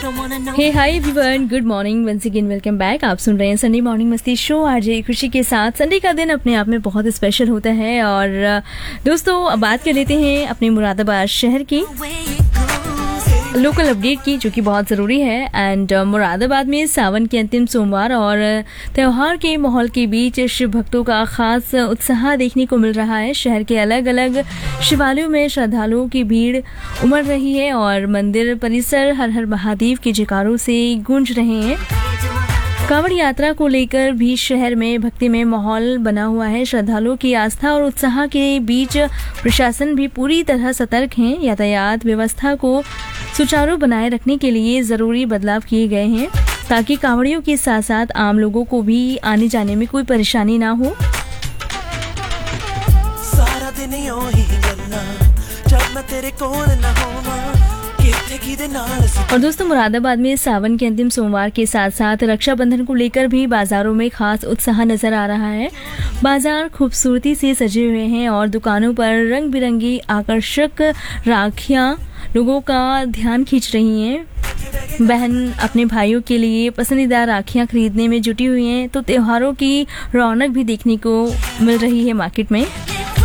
हे hi everyone, good morning, once again welcome back. आप सुन रहे हैं संडे मॉर्निंग मस्ती शो आरजे खुशी के साथ। संडे का दिन अपने आप में बहुत स्पेशल होता है और दोस्तों अब बात कर लेते हैं अपने मुरादाबाद शहर की लोकल अपडेट की, जो कि बहुत ज़रूरी है। एंड मुरादाबाद में सावन के अंतिम सोमवार और त्यौहार के माहौल के बीच शिव भक्तों का खास उत्साह देखने को मिल रहा है। शहर के अलग अलग शिवालयों में श्रद्धालुओं की भीड़ उमड़ रही है और मंदिर परिसर हर हर महादेव के जयकारों से गूंज रहे हैं। कांवड़ यात्रा को लेकर भी शहर में भक्तिमय माहौल बना हुआ है। श्रद्धालुओं की आस्था और उत्साह के बीच प्रशासन भी पूरी तरह सतर्क है। यातायात व्यवस्था को सुचारू बनाए रखने के लिए जरूरी बदलाव किए गए हैं ताकि कांवड़ियों के साथ साथ आम लोगों को भी आने जाने में कोई परेशानी ना हो। सारा दिन यूं ही गल्ला जब मैं तेरे कोल ना होवां। और दोस्तों मुरादाबाद में सावन के अंतिम सोमवार के साथ साथ रक्षाबंधन को लेकर भी बाजारों में खास उत्साह नजर आ रहा है। बाजार खूबसूरती से सजे हुए हैं और दुकानों पर रंग बिरंगी आकर्षक राखियां लोगों का ध्यान खींच रही हैं। बहन अपने भाइयों के लिए पसंदीदा राखियां खरीदने में जुटी हुई हैं, तो त्योहारों की रौनक भी देखने को मिल रही है मार्केट में।